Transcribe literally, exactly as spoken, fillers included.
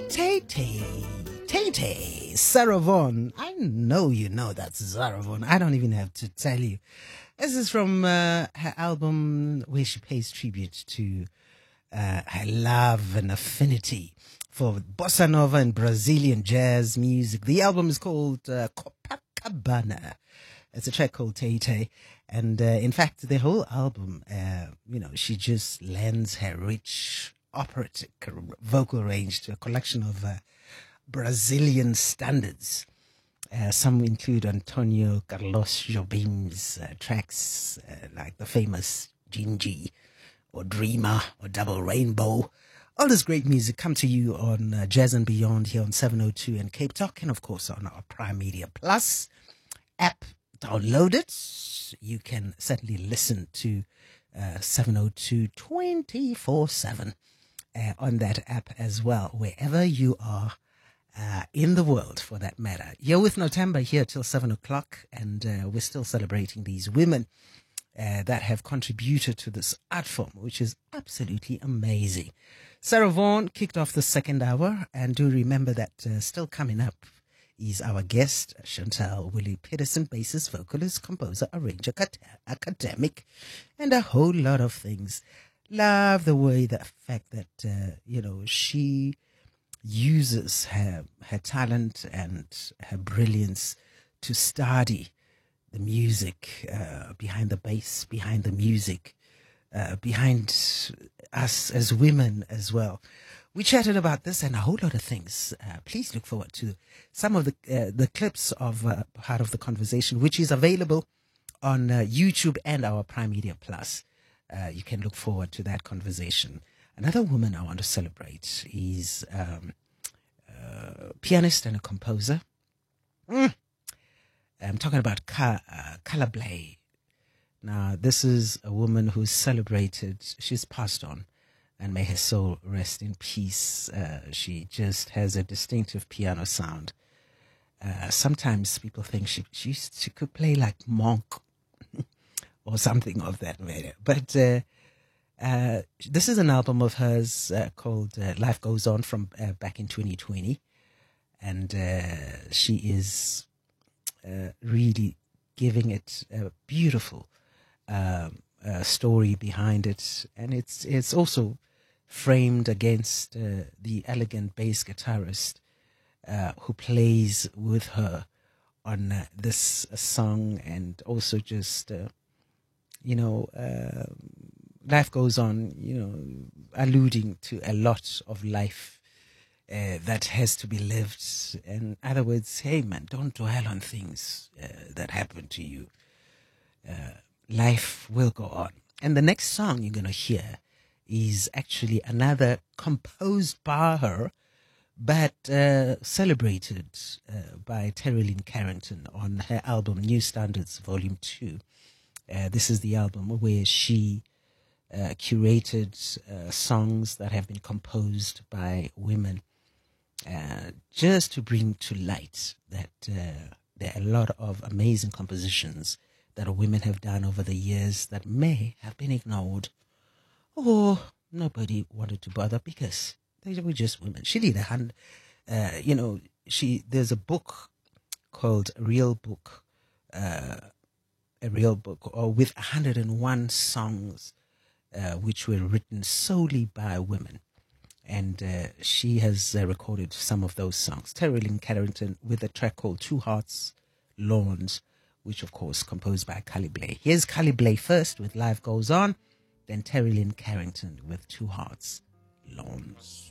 Tay Tay, Tay Tay, Sarah Vaughan. I know you know that's Sarah Vaughan. I don't even have to tell you. This is from uh, her album where she pays tribute to uh, her love and affinity for bossa nova and Brazilian jazz music. The album is called uh, Copacabana. It's a track called Tay Tay. And uh, in fact, the whole album, uh, you know, she just lends her rich operatic vocal range to a collection of uh, Brazilian standards. Uh, some include Antonio Carlos Jobim's uh, tracks uh, like the famous Gingy or Dreamer or Double Rainbow. All this great music come to you on uh, Jazz and Beyond here on seven oh two and Cape Talk, and of course on our Prime Media Plus app. Download it. You can certainly listen to uh, seven oh two twenty-four seven uh, on that app as well, wherever you are uh, in the world, for that matter. You're with Notemba here till seven o'clock, and uh, we're still celebrating these women uh, that have contributed to this art form, which is absolutely amazing. Sarah Vaughan kicked off the second hour, and do remember that uh, still coming up is our guest, Chantal Willie Peterson, bassist, vocalist, composer, arranger, academic, and a whole lot of things. Love the way, the fact that, uh, you know, she uses her, her talent and her brilliance to study the music, uh, behind the bass, behind the music, uh, behind us as women as well. We chatted about this and a whole lot of things. Uh, please look forward to some of the uh, the clips of uh, part of the conversation, which is available on uh, YouTube and our Prime Media Plus. Uh, you can look forward to that conversation. Another woman I want to celebrate is um, a pianist and a composer. Mm. I'm talking about Ka- uh, Kala Bley. Now, this is a woman who's celebrated. She's passed on. And may her soul rest in peace. Uh, she just has a distinctive piano sound. Uh, sometimes people think she, she she could play like Monk or something of that matter. But uh, uh, this is an album of hers uh, called uh, Life Goes On from uh, back in twenty twenty. And uh, she is uh, really giving it a beautiful um, uh, story behind it. And it's it's also framed against uh, the elegant bass guitarist uh, who plays with her on uh, this uh, song, and also just, uh, you know, uh, life goes on, you know, alluding to a lot of life uh, that has to be lived. In other words, hey man, don't dwell on things uh, that happen to you. Uh, life will go on. And the next song you're going to hear is actually another composed by her, but uh, celebrated uh, by Terry Lynn Carrington on her album New Standards Volume two. Uh, this is the album where she uh, curated uh, songs that have been composed by women, uh, just to bring to light that uh, there are a lot of amazing compositions that women have done over the years that may have been ignored. Oh, nobody wanted to bother because they were just women. She did a hand, uh, you know, she, there's a book called Real Book, uh, a real book, or with one hundred and one songs, uh, which were written solely by women. And uh, she has uh, recorded some of those songs. Terry Lynn Carrington with a track called Two Hearts, Lawns, which of course composed by Kala Bley. Here's Kala Bley first with Life Goes On. Then Terry Lynn Carrington with Two Hearts, Lawns.